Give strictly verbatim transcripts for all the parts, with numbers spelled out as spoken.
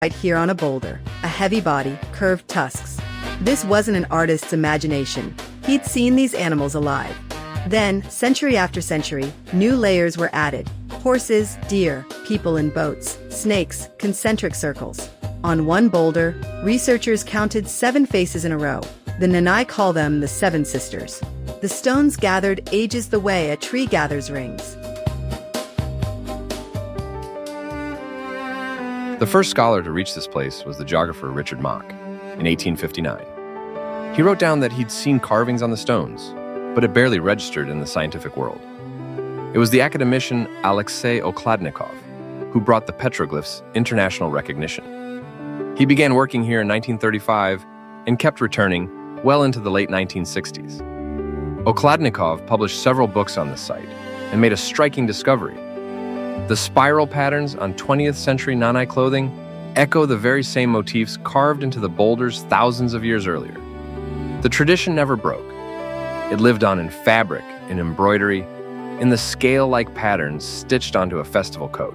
right here on a boulder, a heavy body, curved tusks. This wasn't an artist's imagination. He'd seen these animals alive. Then, century after century, new layers were added. Horses, deer, people in boats, snakes, concentric circles. On one boulder, researchers counted seven faces in a row. The Nanai call them the Seven Sisters. The stones gathered ages the way a tree gathers rings. The first scholar to reach this place was the geographer Richard Mach in eighteen fifty-nine. He wrote down that he'd seen carvings on the stones, but it barely registered in the scientific world. It was the academician Alexei Okladnikov who brought the petroglyphs international recognition. He began working here in nineteen thirty-five and kept returning well into the late nineteen sixties. Okladnikov published several books on this site and made a striking discovery. The spiral patterns on twentieth century Nanai clothing echo the very same motifs carved into the boulders thousands of years earlier. The tradition never broke. It lived on in fabric, in embroidery, in the scale-like patterns stitched onto a festival coat.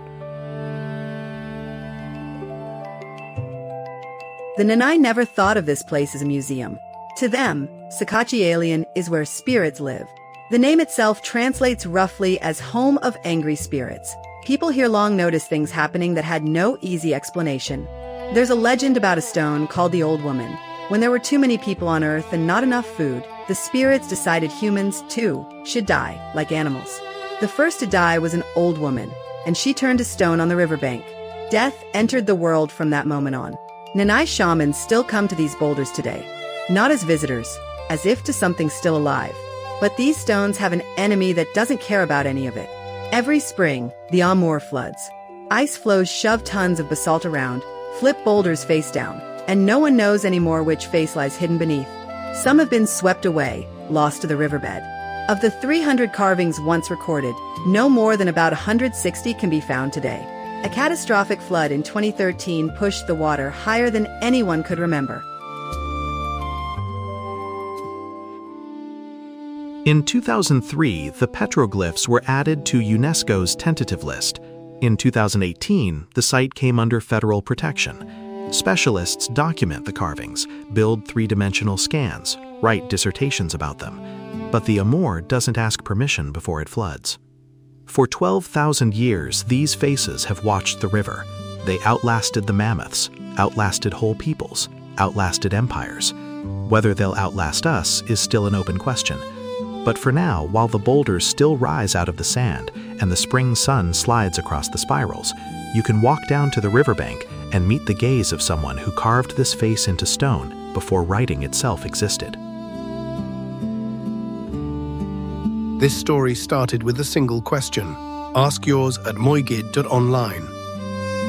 The Nanai never thought of this place as a museum. To them, Sakatchealian is where spirits live. The name itself translates roughly as home of angry spirits. People here long noticed things happening that had no easy explanation. There's a legend about a stone called the Old Woman. When there were too many people on Earth and not enough food, the spirits decided humans, too, should die, like animals. The first to die was an old woman, and she turned to stone on the riverbank. Death entered the world from that moment on. Nanai shamans still come to these boulders today, not as visitors, as if to something still alive. But these stones have an enemy that doesn't care about any of it. Every spring, the Amur floods. Ice flows shove tons of basalt around, flip boulders face down, and no one knows anymore which face lies hidden beneath. Some have been swept away, lost to the riverbed. Of the three hundred carvings once recorded, no more than about one hundred sixty can be found today. A catastrophic flood in twenty thirteen pushed the water higher than anyone could remember. In two thousand three, the petroglyphs were added to UNESCO's tentative list. In two thousand eighteen, the site came under federal protection. Specialists document the carvings, build three-dimensional scans, write dissertations about them. But the Amur doesn't ask permission before it floods. For twelve thousand years, these faces have watched the river. They outlasted the mammoths, outlasted whole peoples, outlasted empires. Whether they'll outlast us is still an open question. But for now, while the boulders still rise out of the sand and the spring sun slides across the spirals, you can walk down to the riverbank and meet the gaze of someone who carved this face into stone before writing itself existed. This story started with a single question. Ask yours at moigid dot online.